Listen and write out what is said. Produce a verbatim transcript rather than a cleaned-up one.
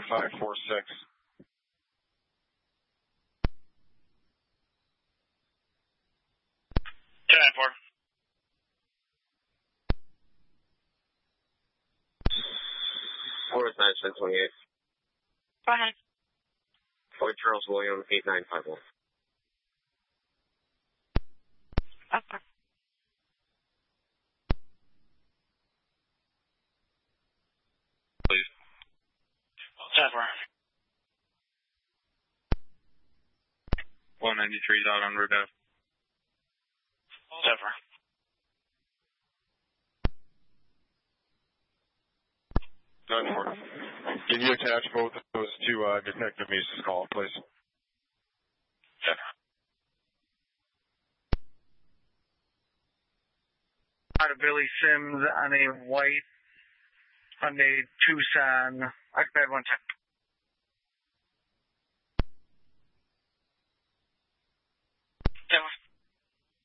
five four six. ten four. Forest nine ten twenty-eight. Go ahead. Fort Charles William eight nine five one. Okay. Please. ten four. one ninety-three dot on route F. ten four. nine four. Can you attach both of those to uh, Detective Meese's call, please? ten four. Out of Billy Sims on a white Hyundai Tucson. Occupied one ten.